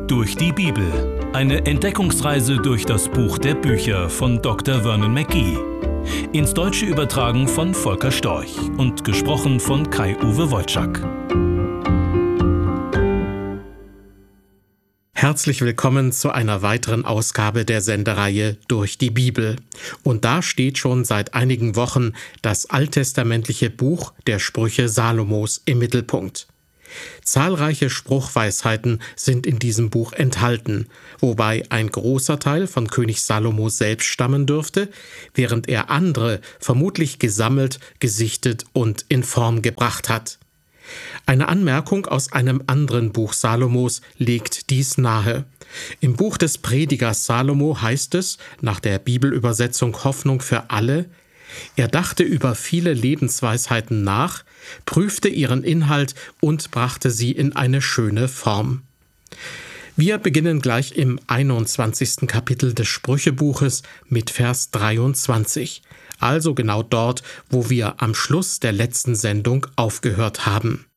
Durch die Bibel. Eine Entdeckungsreise durch das Buch der Bücher von Dr. Vernon McGee. Ins Deutsche übertragen von Volker Storch und gesprochen von Kai-Uwe Wolczak. Herzlich willkommen zu einer weiteren Ausgabe der Sendereihe Durch die Bibel. Und da steht schon seit einigen Wochen das alttestamentliche Buch der Sprüche Salomos im Mittelpunkt. Zahlreiche Spruchweisheiten sind in diesem Buch enthalten, wobei ein großer Teil von König Salomo selbst stammen dürfte, während er andere vermutlich gesammelt, gesichtet und in Form gebracht hat. Eine Anmerkung aus einem anderen Buch Salomos legt dies nahe. Im Buch des Predigers Salomo heißt es, nach der Bibelübersetzung Hoffnung für alle: Er dachte über viele Lebensweisheiten nach, prüfte ihren Inhalt und brachte sie in eine schöne Form. Wir beginnen gleich im 21. Kapitel des Sprüchebuches mit Vers 23, also genau dort, wo wir am Schluss der letzten Sendung aufgehört haben.